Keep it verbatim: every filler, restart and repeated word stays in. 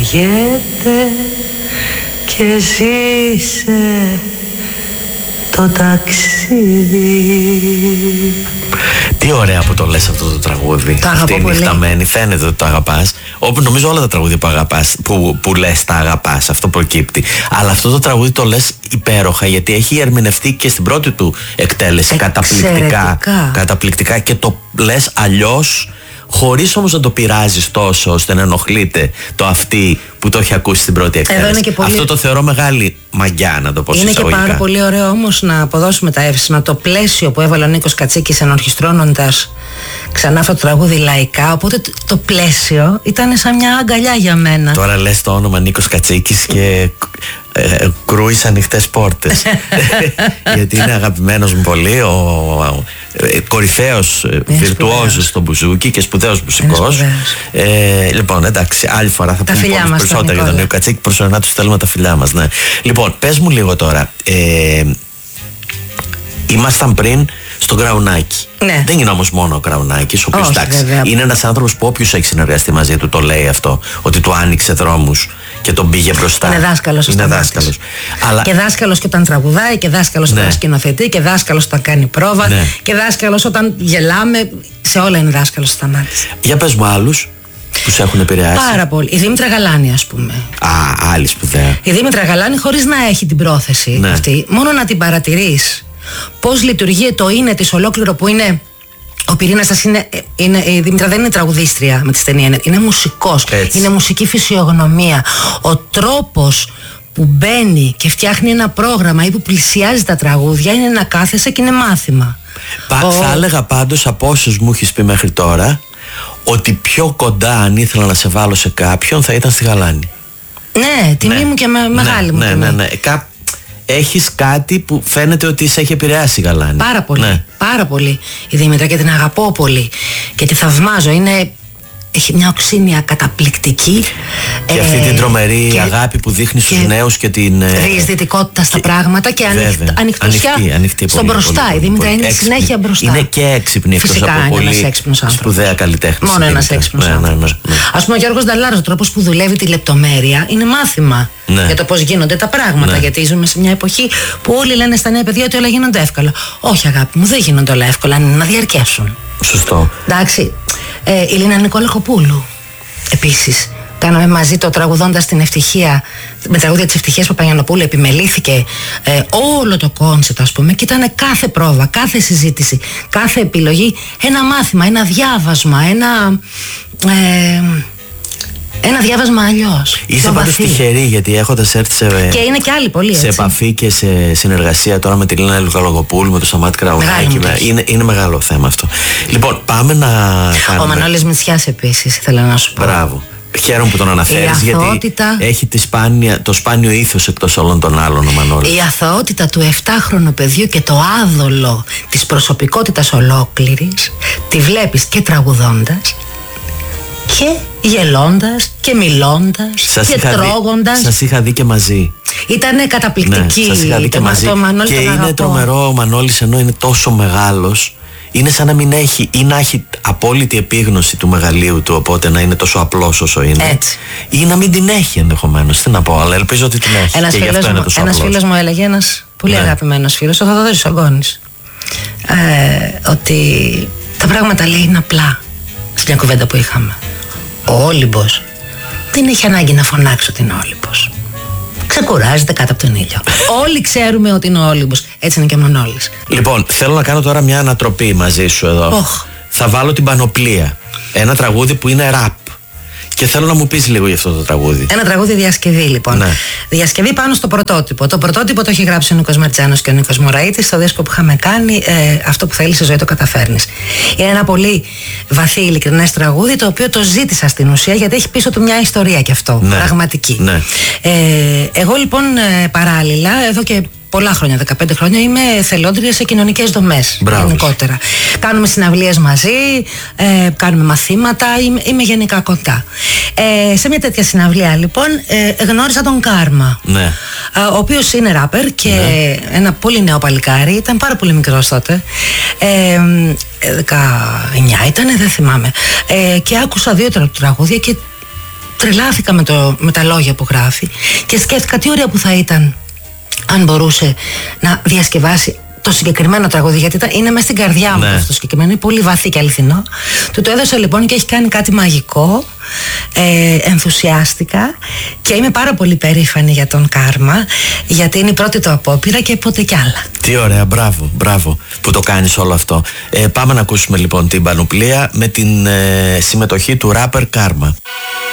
Φύγετε και ζήσε το ταξίδι. Τι ωραία που το λες αυτό το τραγούδι. Το αγαπώ πολύ. Νυχταμένη, φαίνεται ότι το αγαπάς. Όπου νομίζω όλα τα τραγούδια που αγαπάς, που, που λες τα αγαπάς, αυτό προκύπτει. Αλλά αυτό το τραγούδι το λες υπέροχα, γιατί έχει ερμηνευτεί και στην πρώτη του εκτέλεση καταπληκτικά, καταπληκτικά και το λες αλλιώς, χωρίς όμως να το πειράζεις τόσο ώστε να ενοχλείται το αυτή που το έχει ακούσει στην πρώτη εκτέλεση. Πολύ... Αυτό το θεωρώ μεγάλη μαγιά, να το πω είναι εισαγωγικά. Και πάρα πολύ ωραίο όμως να αποδώσουμε τα εύσημα, το πλαίσιο που έβαλε ο Νίκος Κατσίκης ενορχιστρώνοντας ξανά αυτό το τραγούδι λαϊκά. Οπότε το πλαίσιο ήταν σαν μια αγκαλιά για μένα. Τώρα λες το όνομα Νίκος Κατσίκης και ε, κρούεις ανοιχτές πόρτες. Γιατί είναι αγαπημένος μου πολύ, ο, ο ε, κορυφαίος βιρτουόζος στο μπουζούκι και σπουδαίος μουσικός. Ε, λοιπόν, εντάξει, άλλη φορά θα πούμε περισσότερα για τον Νίκο Κατσίκη. Προσωρινά του στέλνουμε τα φιλιά μας. Ναι. Λοιπόν, πες μου λίγο τώρα. Ε, ήμασταν πριν στο Γκραουνάκι. Ναι. Δεν είναι όμως μόνο ο Γκραουνάκης, ο οποίος εντάξει, είναι ένας άνθρωπος που όποιος έχει συνεργαστεί μαζί του το λέει αυτό, ότι του άνοιξε δρόμους και τον πήγε μπροστά. Είναι δάσκαλος. Είναι δάσκαλος. Αλλά... Και δάσκαλος και όταν τραγουδάει, και δάσκαλος ναι. όταν σκηνοθετεί, και δάσκαλος όταν κάνει πρόβα, ναι. και δάσκαλος όταν γελάμε. Σε όλα είναι δάσκαλος Σταμάτης. Για πες μου άλλους που σε έχουν επηρεάσει. Πάρα πολύ. Η Δήμητρα Γαλάνη, ας πούμε. Α, άλλη σπουδαία. Η Δήμητρα Γαλάνη, χωρίς να έχει την πρόθεση ναι. αυτή, μόνο να την παρατηρείς πώς λειτουργεί το είναι της ολόκληρο, που είναι. Ο πυρήνας σας είναι, είναι. Η Δήμητρα δεν είναι τραγουδίστρια με τη στενή έννοια. Είναι μουσικός. Έτσι. Είναι μουσική φυσιογνωμία. Ο τρόπος που μπαίνει και φτιάχνει ένα πρόγραμμα ή που πλησιάζει τα τραγούδια είναι να κάθεσαι και είναι μάθημα. Πα, Ο... Θα έλεγα πάντως από όσους μου έχεις πει μέχρι τώρα ότι πιο κοντά, αν ήθελα να σε βάλω σε κάποιον, θα ήταν στη Γαλάνη. Ναι, τιμή ναι. μου και με, μεγάλη ναι, μου ναι, τιμή. Ναι, ναι, ναι. Κα... Έχεις κάτι που φαίνεται ότι σε έχει επηρεάσει η Γαλάνη. Πάρα πολύ, ναι. πάρα πολύ η Δήμητρα, και την αγαπώ πολύ και τη θαυμάζω. Είναι... Έχει μια οξύνια καταπληκτική. Και ε, αυτή την τρομερή και, αγάπη που δείχνει στους νέους και την. Διεισδυτικότητα στα πράγματα και ανοιχτ, ανοιχτωσιά στον μπροστά. Πολύ, η Δήμητρα είναι έξυπνη, συνέχεια μπροστά. Είναι και έξυπνη εκτός από πολύ σπουδαία καλλιτέχνη. Μόνο ένας έξυπνος ναι, άνθρωπος. Ναι, ναι, ναι. Ας πούμε, ο Γιώργος Νταλάρας, ο τρόπος που δουλεύει τη λεπτομέρεια είναι μάθημα ναι. για το πώς γίνονται τα πράγματα. Ναι. Γιατί ζούμε σε μια εποχή που όλοι λένε στα νέα παιδιά ότι όλα γίνονται εύκολα. Όχι, αγάπη μου, δεν γίνονται όλα εύκολα, είναι να διαρκέσουν. Σωστό. Εντάξει. Ε, η Λίνα Νικόλακοπούλου επίσης. Κάναμε μαζί το τραγουδώντας την Ευτυχία, με τραγούδια της Ευτυχίας Παπαγιαννοπούλου. Επιμελήθηκε ε, όλο το κόνσεπτ, ας πούμε, και ήταν κάθε πρόβα, κάθε συζήτηση, κάθε επιλογή ένα μάθημα, ένα διάβασμα, ένα. Ε, Ένα διάβασμα αλλιώς. Είσαι πάντως τυχερή, γιατί έχοντας έρθει σε, και είναι και άλλοι πολύ, σε επαφή και σε συνεργασία τώρα με τη Λίνα Νικόλακοπούλου, με τον Σταμάτη Γκραουνάκη. Είναι, είναι μεγάλο θέμα αυτό. Λοιπόν, πάμε να κάνουμε. Ο Μανώλης Μητσιάς επίσης, ήθελα να σου πω. Μπράβο. Χαίρομαι που τον αναφέρεις, γιατί αθωότητα... έχει τη σπάνια, το σπάνιο ήθος εκτός όλων των άλλων ο Μανώλης. Η αθωότητα του εφτάχρονου παιδιού και το άδολο της προσωπικότητας ολόκληρης τη βλέπεις και τραγουδώντας και γελώντας και μιλώντας σας και τρώγοντας. Δει, σας είχα δει και μαζί. Ήτανε καταπληκτική. Ναι, σας είχα δει και μαζί. Το Μανώλη, και τον είναι αγαπώ. τρομερό ο Μανώλης, ενώ είναι τόσο μεγάλος. Είναι σαν να μην έχει ή να έχει απόλυτη επίγνωση του μεγαλείου του, οπότε να είναι τόσο απλός όσο είναι. Έτσι. Ή να μην την έχει ενδεχομένως. Τι να πω, αλλά ελπίζω ότι την έχει. Ένας και γι' αυτό μου, είναι τόσο ένας απλός. φίλος μου έλεγε, ένας πολύ ναι. αγαπημένος φίλος, ο Θοδωρής Ογκώνης, ε, ότι τα πράγματα λέει είναι απλά. Σε μια κουβέντα που είχαμε. Ο Όλυμπος δεν έχει ανάγκη να φωνάξει ότι είναι Όλυμπος. Ξεκουράζεται κάτω από τον ήλιο. Όλοι ξέρουμε ότι είναι ο Όλυμπος. Έτσι είναι και ο Μανώλης. Λοιπόν, θέλω να κάνω τώρα μια ανατροπή μαζί σου εδώ. Oh. Θα βάλω την Πανοπλία. Ένα τραγούδι που είναι ραπ. Και θέλω να μου πεις λίγο για αυτό το τραγούδι. Ένα τραγούδι διασκευή, λοιπόν. Ναι. Διασκευή πάνω στο πρωτότυπο. Το πρωτότυπο το έχει γράψει ο Νίκος Μαρτζάνος και ο Νίκος Μωραΐτης στο δίσκο που είχαμε κάνει. Ε, αυτό που θέλεις στη ζωή το καταφέρνεις. Είναι ένα πολύ βαθύ, ειλικρινές τραγούδι, το οποίο το ζήτησα στην ουσία, γιατί έχει πίσω του μια ιστορία κι αυτό. Ναι. Πραγματική. Ναι. Ε, εγώ λοιπόν παράλληλα, εδώ και πολλά χρόνια, δεκαπέντε χρόνια, είμαι θελόντρια σε κοινωνικές δομές γενικότερα. Κάνουμε συναυλίες μαζί, ε, κάνουμε μαθήματα, είμαι, είμαι γενικά κοντά. Ε, σε μια τέτοια συναυλία λοιπόν ε, γνώρισα τον Κάρμα, ναι. ε, ο οποίος είναι ράπερ και ναι. ένα πολύ νέο παλικάρι, ήταν πάρα πολύ μικρός τότε. Ε, δεκαεννιά ήταν, δεν θυμάμαι. Ε, και άκουσα δύο τραγούδια και τρελάθηκα με, το, με τα λόγια που γράφει και σκέφτηκα τι ωραία που θα ήταν αν μπορούσε να διασκευάσει το συγκεκριμένο τραγούδι, γιατί είναι μέσα στην καρδιά μου, ναι. Αυτό το συγκεκριμένο, είναι πολύ βαθύ και αληθινό. Του το έδωσα λοιπόν και έχει κάνει κάτι μαγικό. Ε, ενθουσιάστηκα και είμαι πάρα πολύ περήφανη για τον Κάρμα, γιατί είναι η πρώτη του απόπειρα και ποτέ κι άλλα. Τι ωραία, μπράβο, μπράβο που το κάνεις όλο αυτό. ε, Πάμε να ακούσουμε λοιπόν την πανοπλία με την ε, συμμετοχή του ράπερ Κάρμα.